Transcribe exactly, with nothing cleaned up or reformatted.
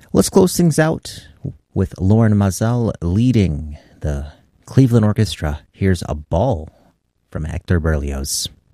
Let's close things out with Lauren Mazel leading the Cleveland Orchestra. Here's A Ball from Hector Berlioz.